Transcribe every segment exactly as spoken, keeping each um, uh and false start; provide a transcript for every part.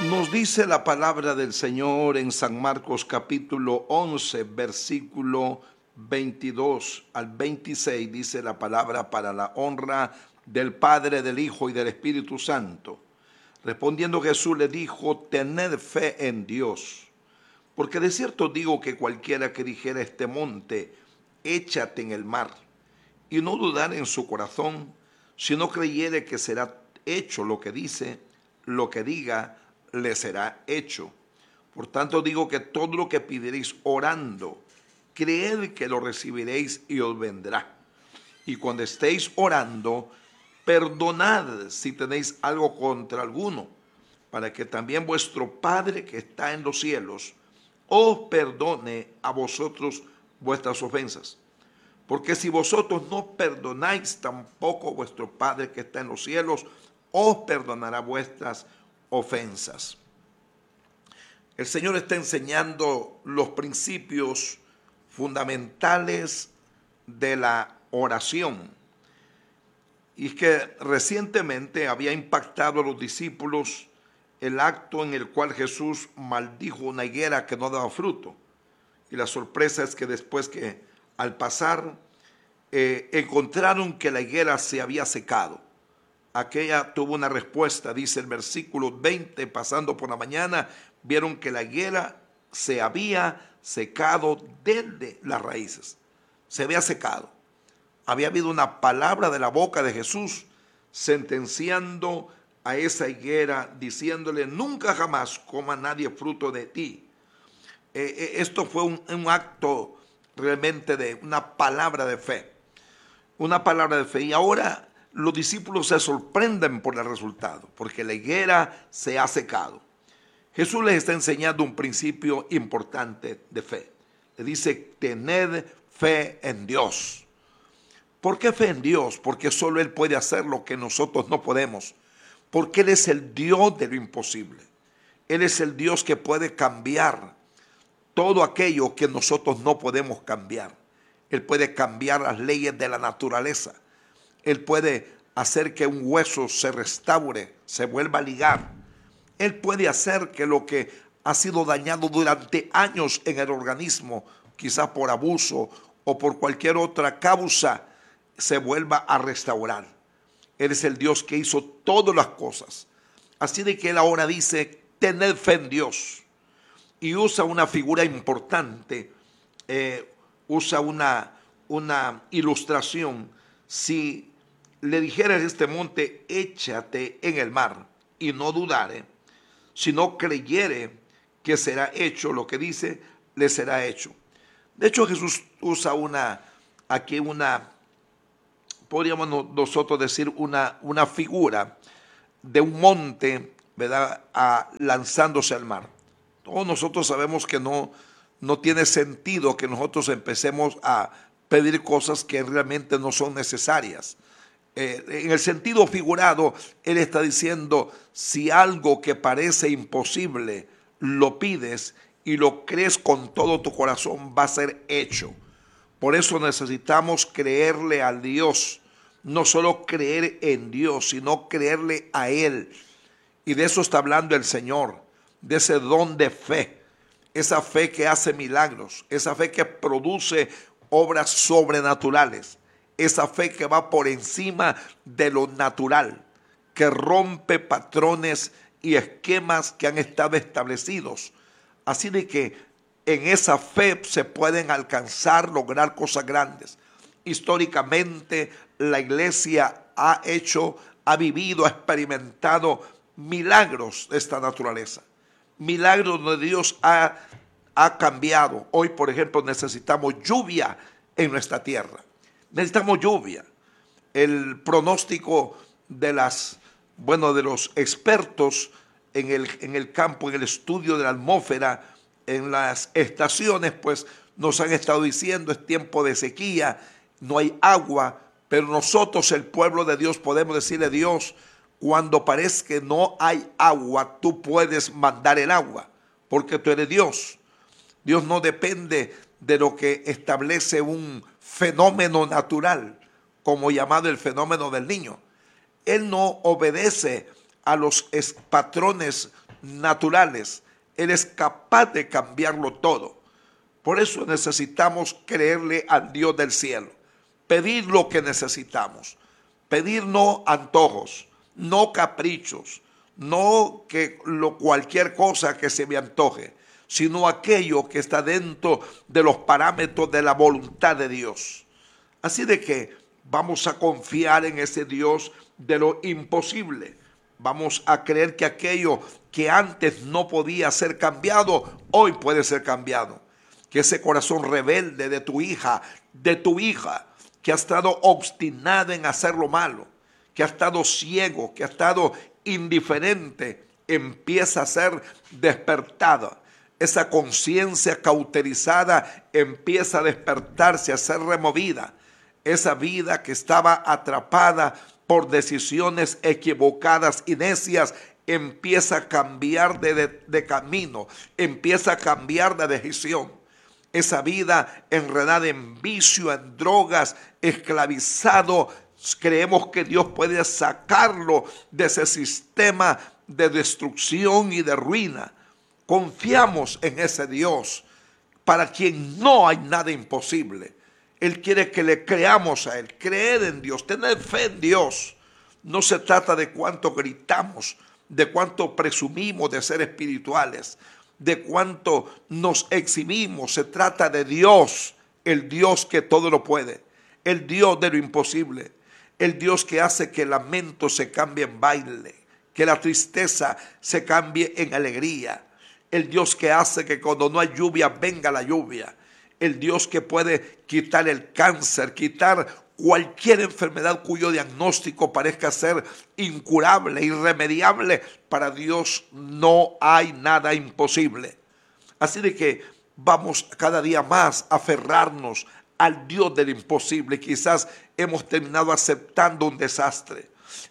Nos dice la palabra del Señor en San Marcos capítulo once, versículo veintidós al veintiséis, dice la palabra: para la honra del Padre, del Hijo y del Espíritu Santo. Respondiendo Jesús le dijo: tened fe en Dios, porque de cierto digo que cualquiera que dijera a este monte, échate en el mar, y no dudar en su corazón, si no creyere que será hecho lo que dice, lo que diga, le será hecho. Por tanto digo que todo lo que pediréis orando, creed que lo recibiréis y os vendrá. Y cuando estéis orando, perdonad si tenéis algo contra alguno, para que también vuestro Padre que está en los cielos os perdone a vosotros vuestras ofensas. Porque si vosotros no perdonáis, tampoco vuestro Padre que está en los cielos os perdonará vuestras ofensas. El Señor está enseñando los principios fundamentales de la oración. Y es que recientemente había impactado a los discípulos el acto en el cual Jesús maldijo una higuera que no daba fruto. Y la sorpresa es que después que al pasar eh, encontraron que la higuera se había secado. Aquella tuvo una respuesta, dice el versículo veinte: pasando por la mañana, vieron que la higuera se había secado desde las raíces. Se había secado. Había habido una palabra de la boca de Jesús sentenciando a esa higuera, diciéndole: nunca jamás coma nadie fruto de ti. Eh, esto fue un, un acto realmente de una palabra de fe. Una palabra de fe. Y ahora los discípulos se sorprenden por el resultado, porque la higuera se ha secado. Jesús les está enseñando un principio importante de fe. Le dice: tened fe en Dios. ¿Por qué fe en Dios? Porque solo Él puede hacer lo que nosotros no podemos. Porque Él es el Dios de lo imposible. Él es el Dios que puede cambiar todo aquello que nosotros no podemos cambiar. Él puede cambiar las leyes de la naturaleza. Él puede hacer que un hueso se restaure, se vuelva a ligar. Él puede hacer que lo que ha sido dañado durante años en el organismo, quizás por abuso o por cualquier otra causa, se vuelva a restaurar. Él es el Dios que hizo todas las cosas. Así de que Él ahora dice: tened fe en Dios. Y usa una figura importante, eh, usa una, una ilustración. Si le dijeras a este monte, échate en el mar, y no dudare, si no creyere que será hecho lo que dice, le será hecho. De hecho, Jesús usa una, aquí una, podríamos nosotros decir, una, una figura de un monte, ¿verdad?, a, lanzándose al mar. Todos nosotros sabemos que no, no tiene sentido que nosotros empecemos a pedir cosas que realmente no son necesarias. Eh, en el sentido figurado, Él está diciendo: si algo que parece imposible lo pides y lo crees con todo tu corazón, va a ser hecho. Por eso necesitamos creerle a Dios, no solo creer en Dios, sino creerle a Él. Y de eso está hablando el Señor, de ese don de fe, esa fe que hace milagros, esa fe que produce obras sobrenaturales. Esa fe que va por encima de lo natural, que rompe patrones y esquemas que han estado establecidos. Así de que en esa fe se pueden alcanzar, lograr cosas grandes. Históricamente la iglesia ha hecho, ha vivido, ha experimentado milagros de esta naturaleza. Milagros donde Dios ha, ha cambiado. Hoy, por ejemplo, necesitamos lluvia en nuestra tierra. Necesitamos lluvia. El pronóstico de las, bueno, de los expertos en el, en el campo, en el estudio de la atmósfera, en las estaciones, pues nos han estado diciendo: es tiempo de sequía, no hay agua, pero nosotros, el pueblo de Dios, podemos decirle a Dios: cuando parezca que no hay agua, tú puedes mandar el agua, porque tú eres Dios. Dios no depende de lo que establece un fenómeno natural, como llamado el fenómeno del niño. Él no obedece a los patrones naturales. Él es capaz de cambiarlo todo. Por eso necesitamos creerle al Dios del cielo. Pedir lo que necesitamos. Pedir no antojos, no caprichos, no que lo, cualquier cosa que se me antoje, sino aquello que está dentro de los parámetros de la voluntad de Dios. Así de que vamos a confiar en ese Dios de lo imposible. Vamos a creer que aquello que antes no podía ser cambiado, hoy puede ser cambiado. Que ese corazón rebelde de tu hija, de tu hija, que ha estado obstinada en hacer lo malo, que ha estado ciego, que ha estado indiferente, empieza a ser despertada. Esa conciencia cauterizada empieza a despertarse, a ser removida. Esa vida que estaba atrapada por decisiones equivocadas y necias, empieza a cambiar de, de, de camino, empieza a cambiar de decisión. Esa vida enredada en vicio, en drogas, esclavizado, creemos que Dios puede sacarlo de ese sistema de destrucción y de ruina. Confiamos en ese Dios para quien no hay nada imposible. Él quiere que le creamos a Él, creer en Dios, tener fe en Dios. No se trata de cuánto gritamos, de cuánto presumimos de ser espirituales, de cuánto nos exhibimos. Se trata de Dios, el Dios que todo lo puede, el Dios de lo imposible, el Dios que hace que el lamento se cambie en baile, que la tristeza se cambie en alegría, el Dios que hace que cuando no hay lluvia venga la lluvia, el Dios que puede quitar el cáncer, quitar cualquier enfermedad cuyo diagnóstico parezca ser incurable, irremediable. Para Dios no hay nada imposible. Así de que vamos cada día más a aferrarnos al Dios del imposible. Quizás hemos terminado aceptando un desastre,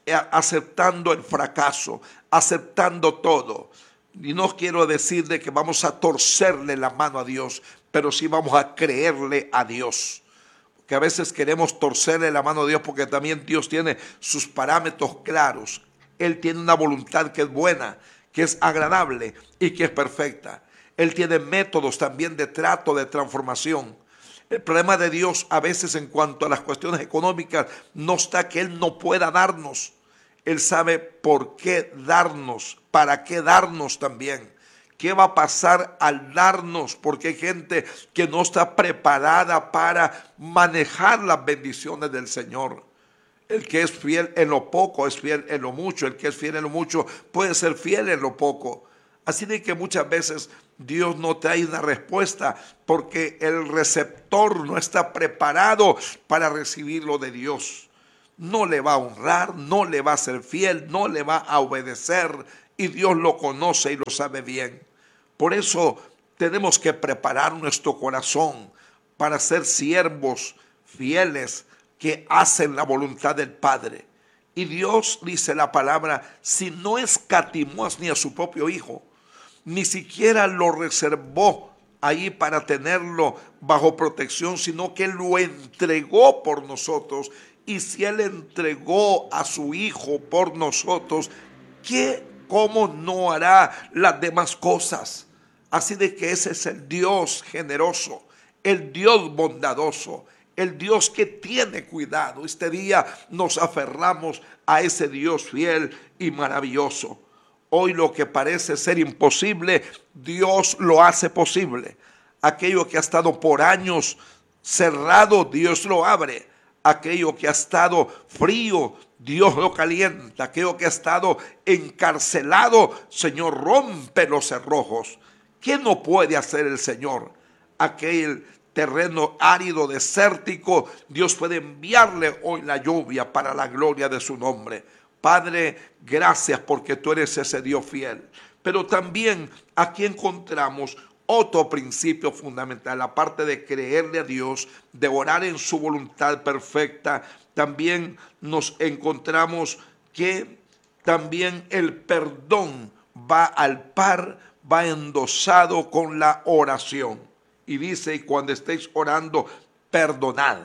aceptando el fracaso, aceptando todo. Y no quiero decir de que vamos a torcerle la mano a Dios, pero sí vamos a creerle a Dios. Que a veces queremos torcerle la mano a Dios porque también Dios tiene sus parámetros claros. Él tiene una voluntad que es buena, que es agradable y que es perfecta. Él tiene métodos también de trato, de transformación. El problema de Dios a veces en cuanto a las cuestiones económicas no está que Él no pueda darnos. Él sabe por qué darnos, para qué darnos también. ¿Qué va a pasar al darnos? Porque hay gente que no está preparada para manejar las bendiciones del Señor. El que es fiel en lo poco es fiel en lo mucho. El que es fiel en lo mucho puede ser fiel en lo poco. Así de que muchas veces Dios no trae una respuesta porque el receptor no está preparado para recibirlo de Dios. No le va a honrar, no le va a ser fiel, no le va a obedecer y Dios lo conoce y lo sabe bien. Por eso tenemos que preparar nuestro corazón para ser siervos fieles que hacen la voluntad del Padre. Y Dios, dice la palabra, si no escatimó ni a su propio Hijo, ni siquiera lo reservó ahí para tenerlo bajo protección, sino que lo entregó por nosotros. Y si Él entregó a su Hijo por nosotros, ¿qué, cómo no hará las demás cosas? Así de que ese es el Dios generoso, el Dios bondadoso, el Dios que tiene cuidado. Este día nos aferramos a ese Dios fiel y maravilloso. Hoy lo que parece ser imposible, Dios lo hace posible. Aquello que ha estado por años cerrado, Dios lo abre. Aquello que ha estado frío, Dios lo calienta. Aquello que ha estado encarcelado, Señor, rompe los cerrojos. ¿Qué no puede hacer el Señor? Aquel terreno árido, desértico, Dios puede enviarle hoy la lluvia para la gloria de su nombre. Padre, gracias porque tú eres ese Dios fiel. Pero también aquí encontramos otro principio fundamental, aparte de creerle a Dios, de orar en su voluntad perfecta. También nos encontramos que también el perdón va al par, va endosado con la oración. Y dice, y cuando estéis orando, perdonad.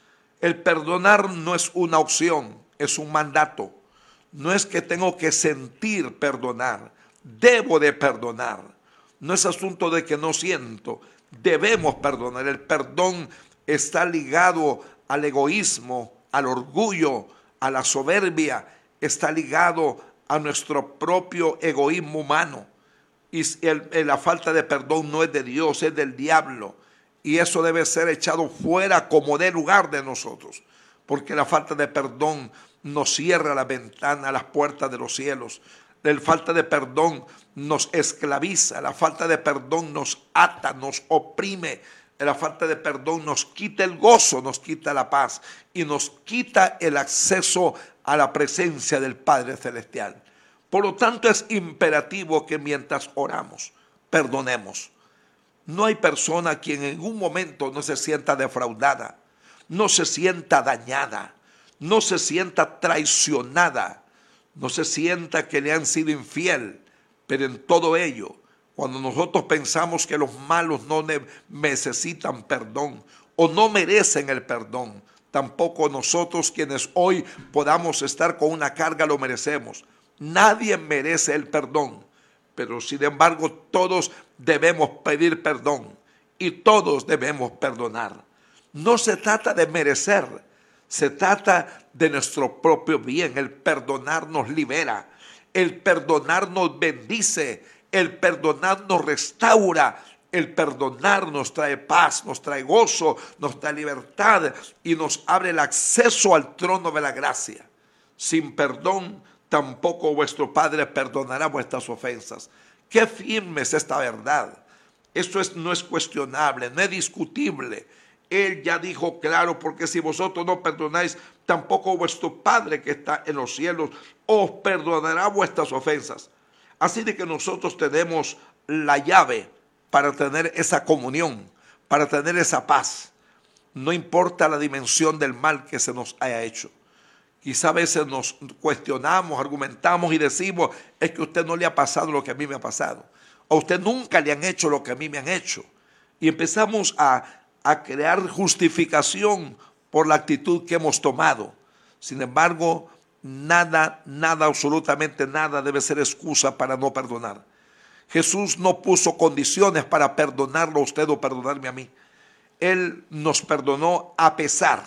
El perdonar no es una opción, es un mandato. No es que tengo que sentir perdonar. debo de perdonar. No es asunto de que no siento, debemos perdonar. El perdón está ligado al egoísmo, al orgullo, a la soberbia, está ligado a nuestro propio egoísmo humano. Y el, el, la falta de perdón no es de Dios, es del diablo. Y eso debe ser echado fuera como de lugar de nosotros. Porque la falta de perdón nos cierra la ventana, las puertas de los cielos. La falta de perdón nos esclaviza. La falta de perdón nos ata, nos oprime. La falta de perdón nos quita el gozo, nos quita la paz y nos quita el acceso a la presencia del Padre Celestial. Por lo tanto, es imperativo que mientras oramos, perdonemos. No hay persona quien en un momento no se sienta defraudada, no se sienta dañada, no se sienta traicionada, no se sienta que le han sido infiel, pero en todo ello, cuando nosotros pensamos que los malos no necesitan perdón o no merecen el perdón, tampoco nosotros quienes hoy podamos estar con una carga lo merecemos. Nadie merece el perdón, pero sin embargo todos debemos pedir perdón y todos debemos perdonar. No se trata de merecer, se trata de nuestro propio bien. El perdonar nos libera, el perdonar nos bendice, el perdonar nos restaura, el perdonar nos trae paz, nos trae gozo, nos da libertad y nos abre el acceso al trono de la gracia. Sin perdón, tampoco vuestro Padre perdonará vuestras ofensas. Qué firme es esta verdad. Esto es, no es cuestionable, no es discutible. Él ya dijo claro, porque si vosotros no perdonáis, tampoco vuestro Padre que está en los cielos os perdonará vuestras ofensas. Así de que nosotros tenemos la llave para tener esa comunión, para tener esa paz. No importa la dimensión del mal que se nos haya hecho. Quizá a veces nos cuestionamos, argumentamos y decimos, es que a usted no le ha pasado lo que a mí me ha pasado. A usted nunca le han hecho lo que a mí me han hecho. Y empezamos a, a crear justificación por la actitud que hemos tomado. Sin embargo, nada, nada, absolutamente nada debe ser excusa para no perdonar. Jesús no puso condiciones para perdonarlo a usted o perdonarme a mí. Él nos perdonó a pesar.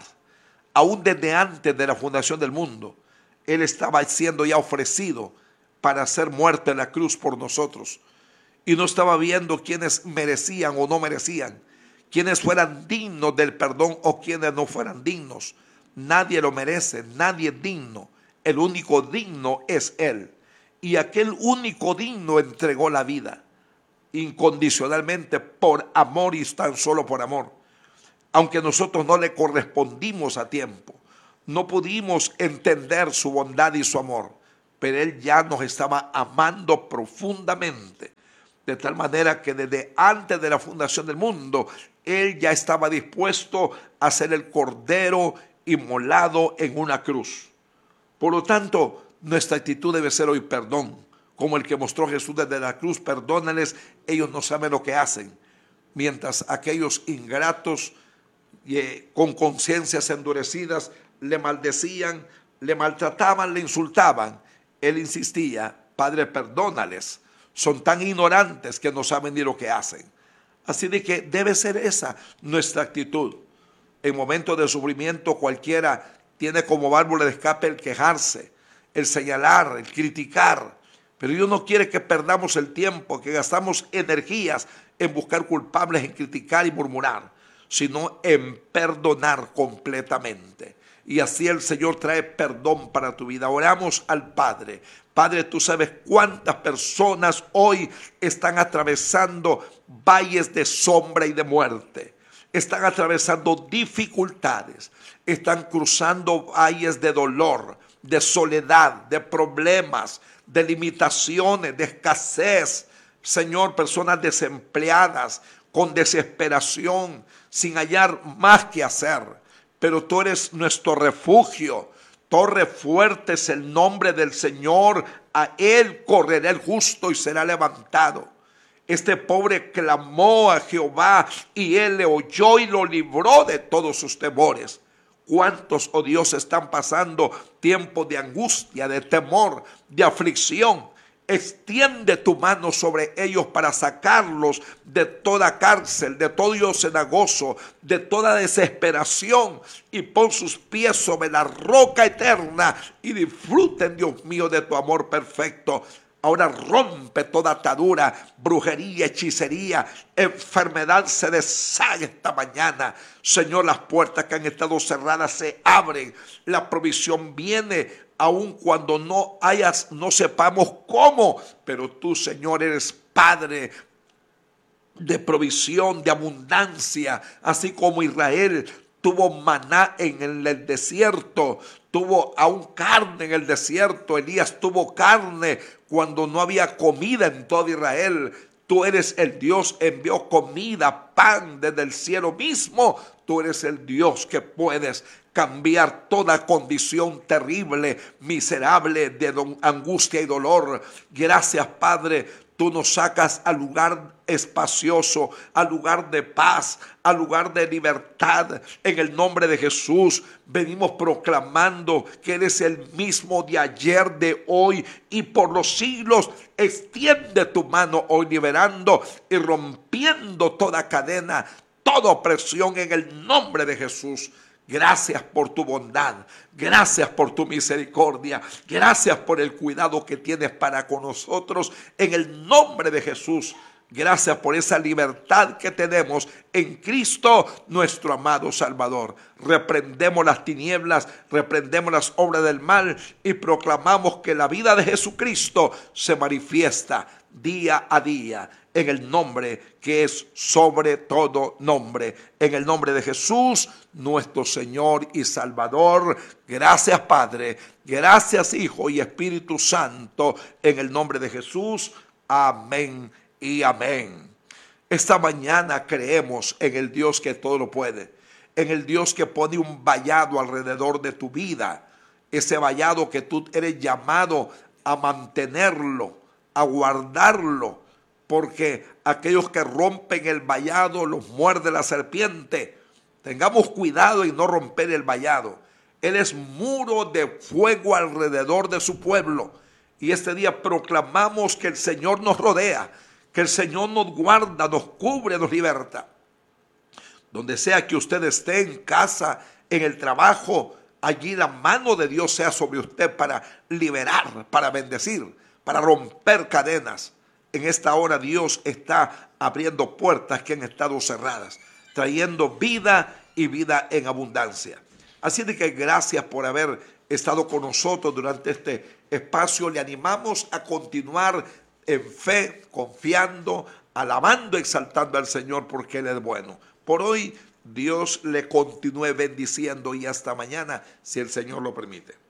Aún desde antes de la fundación del mundo, Él estaba siendo ya ofrecido para ser muerto en la cruz por nosotros. Y no estaba viendo quiénes merecían o no merecían, quiénes fueran dignos del perdón o quiénes no fueran dignos. Nadie lo merece, nadie es digno. El único digno es Él. Y aquel único digno entregó la vida incondicionalmente por amor y tan solo por amor. Aunque nosotros no le correspondimos a tiempo, no pudimos entender su bondad y su amor, pero Él ya nos estaba amando profundamente, de tal manera que desde antes de la fundación del mundo, Él ya estaba dispuesto a ser el cordero inmolado en una cruz. Por lo tanto, nuestra actitud debe ser hoy perdón, como el que mostró Jesús desde la cruz. Perdónales, ellos no saben lo que hacen. Mientras aquellos ingratos eh, con conciencias endurecidas le maldecían, le maltrataban, le insultaban, Él insistía, Padre, perdónales. Son tan ignorantes que no saben ni lo que hacen. Así de que debe ser esa nuestra actitud. En momentos de sufrimiento cualquiera tiene como válvula de escape el quejarse, el señalar, el criticar. Pero Dios no quiere que perdamos el tiempo, que gastamos energías en buscar culpables, en criticar y murmurar, sino en perdonar completamente. Y así el Señor trae perdón para tu vida. Oramos al Padre. Padre, tú sabes cuántas personas hoy están atravesando valles de sombra y de muerte. Están atravesando dificultades. Están cruzando valles de dolor, de soledad, de problemas, de limitaciones, de escasez. Señor, personas desempleadas, con desesperación, sin hallar más que hacer. Pero tú eres nuestro refugio. Torre fuerte es el nombre del Señor. A Él correrá el justo y será levantado. Este pobre clamó a Jehová y Él le oyó y lo libró de todos sus temores. ¿Cuántos, oh Dios, están pasando tiempos de angustia, de temor, de aflicción? extiende tu mano sobre ellos para sacarlos de toda cárcel, de todo cenagoso, de toda desesperación, y pon sus pies sobre la roca eterna y disfruten, Dios mío, de tu amor perfecto. Ahora rompe toda atadura, brujería, hechicería, enfermedad se deshaga esta mañana. Señor, las puertas que han estado cerradas se abren. La provisión viene aun cuando no hayas, no sepamos cómo. Pero tú, Señor, eres Padre de provisión, de abundancia. Así como Israel tuvo maná en el desierto, tuvo aún carne en el desierto. Elías tuvo carne cuando no había comida en todo Israel. Tú eres el Dios, envió comida, pan desde el cielo mismo. Tú eres el Dios que puedes cambiar toda condición terrible, miserable, de angustia y dolor. Gracias, Padre. Tú nos sacas al lugar espacioso, al lugar de paz, al lugar de libertad. En el nombre de Jesús venimos proclamando que eres el mismo de ayer, de hoy y por los siglos. Extiende tu mano hoy liberando y rompiendo toda cadena, toda opresión en el nombre de Jesús. Gracias por tu bondad, gracias por tu misericordia, gracias por el cuidado que tienes para con nosotros en el nombre de Jesús. Gracias por esa libertad que tenemos en Cristo, nuestro amado Salvador. Reprendemos las tinieblas, reprendemos las obras del mal y proclamamos que la vida de Jesucristo se manifiesta día a día en el nombre que es sobre todo nombre. En el nombre de Jesús, nuestro Señor y Salvador. Gracias, Padre. Gracias, Hijo y Espíritu Santo. En el nombre de Jesús. Amén y amén. Esta mañana creemos en el Dios que todo lo puede, en el Dios que pone un vallado alrededor de tu vida, ese vallado que tú eres llamado a mantenerlo, a guardarlo, porque aquellos que rompen el vallado los muerde la serpiente. Tengamos cuidado y no romper el vallado. Él es muro de fuego alrededor de su pueblo, y este día proclamamos que el Señor nos rodea, que el Señor nos guarda, nos cubre, nos liberta. Donde sea que usted esté, en casa, en el trabajo, allí la mano de Dios sea sobre usted para liberar, para bendecir, para romper cadenas. En esta hora Dios está abriendo puertas que han estado cerradas, trayendo vida y vida en abundancia. Así de que gracias por haber estado con nosotros durante este espacio. Le animamos a continuar en fe, confiando, alabando, exaltando al Señor porque Él es bueno. Por hoy, Dios le continúe bendiciendo y hasta mañana, si el Señor lo permite.